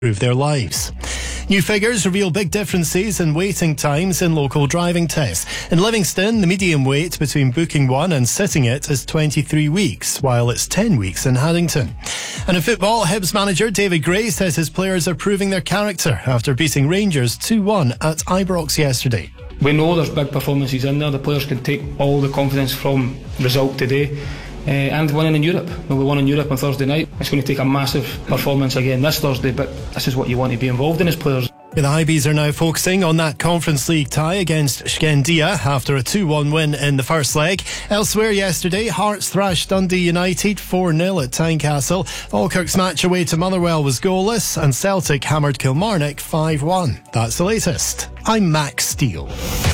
improve their lives. New figures reveal big differences in waiting times in local driving tests. In Livingston, the median wait between booking one and sitting it is 23 weeks, while it's 10 weeks in Haddington. And in football, Hibs manager David Gray says his players are proving their character after beating Rangers 2-1 at Ibrox yesterday. We know there's big performances in there. The players can take all the confidence from result today. And winning in Europe. We won in Europe on Thursday night. It's going to take a massive performance again this Thursday, but this is what you want to be involved in as players. The Hibees are now focusing on that Conference League tie against Skendia after a 2-1 win in the first leg. Elsewhere yesterday, Hearts thrashed Dundee United 4-0 at Tynecastle. Falkirk's match away to Motherwell was goalless, and Celtic hammered Kilmarnock 5-1. That's the latest. I'm Max Steele.